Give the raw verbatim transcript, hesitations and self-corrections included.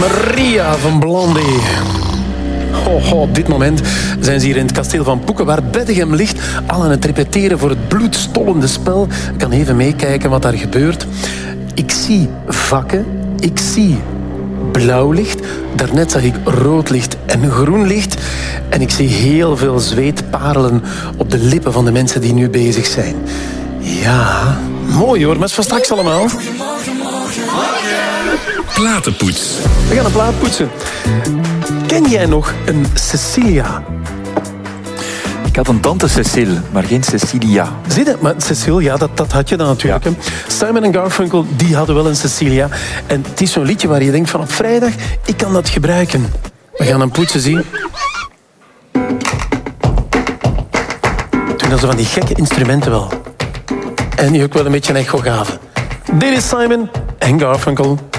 Maria van Blondie. Oh, oh, op dit moment zijn ze hier in het kasteel van Poeken, waar Beddegem ligt, al aan het repeteren voor het bloedstollende spel. Ik kan even meekijken wat daar gebeurt. Ik zie vakken, ik zie blauw licht. Daarnet zag ik rood licht en groen licht. En ik zie heel veel zweetparelen op de lippen van de mensen die nu bezig zijn. Ja, mooi hoor, maar het is van straks allemaal. Platenpoets. We gaan een plaat poetsen. Ken jij nog een Cecilia? Ik had een tante Cecile, maar geen Cecilia. Zie je, maar Cecile, ja, dat, dat had je dan natuurlijk. Ja. Simon en Garfunkel, die hadden wel een Cecilia. En het is zo'n liedje waar je denkt van op vrijdag, ik kan dat gebruiken. We gaan hem poetsen, zien. Toen hadden ze van die gekke instrumenten wel. En nu ook wel een beetje een echo gaven. Dit is Simon en Garfunkel.